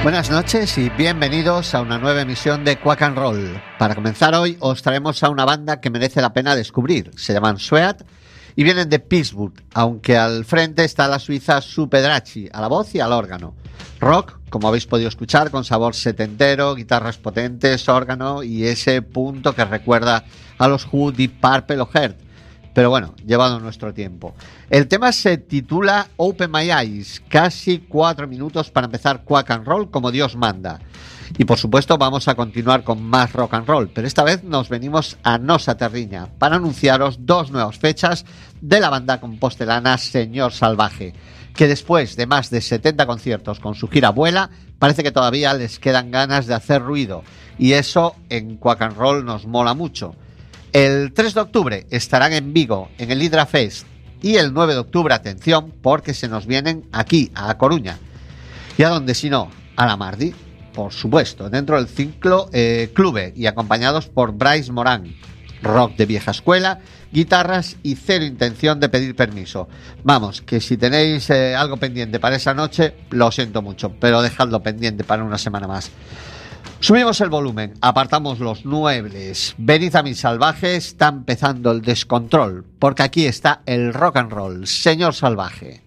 Buenas noches y bienvenidos a una nueva emisión de Quack and Roll. Para comenzar hoy os traemos a una banda que merece la pena descubrir. Se llaman Sweat y vienen de Pittsburgh, aunque al frente está la suiza Sue Pedracci, a la voz y al órgano. Rock, como habéis podido escuchar, con sabor setentero, guitarras potentes, órgano y ese punto que recuerda a los Who, Deep Purple o Heart. Pero bueno, llevado nuestro tiempo. El tema se titula Open My Eyes, casi 4 minutos para empezar Quack and Roll como Dios manda. Y por supuesto vamos a continuar con más rock and roll, pero esta vez nos venimos a Nosa Terriña para anunciaros 2 nuevas fechas de la banda compostelana Señor Salvaje, que después de más de 70 conciertos con su gira Vuela, parece que todavía les quedan ganas de hacer ruido, y eso en Quack and Roll nos mola mucho. El 3 de octubre estarán en Vigo, en el Hydra Fest, y el 9 de octubre, atención, porque se nos vienen aquí, a Coruña. ¿Y a dónde si no? A la Mardi, por supuesto, dentro del ciclo Clube, y acompañados por Bryce Morán. Rock de vieja escuela, guitarras y cero intención de pedir permiso. Vamos, que si tenéis algo pendiente para esa noche, lo siento mucho, pero dejadlo pendiente para una semana más. Subimos el volumen, apartamos los muebles. Venid a mis salvajes, está empezando el descontrol, porque aquí está el rock and roll, Señor Salvaje.